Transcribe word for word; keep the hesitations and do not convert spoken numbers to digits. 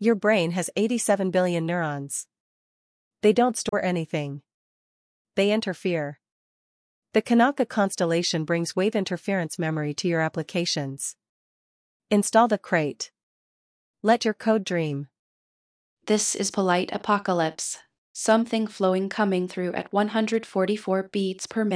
Your brain has eighty-seven billion neurons. They don't store anything. They interfere. The Kanaka constellation brings wave interference memory to your applications. Install the crate. Let your code dream. This is Polite Apocalypse. Something flowing coming through at one hundred forty-four beats per minute.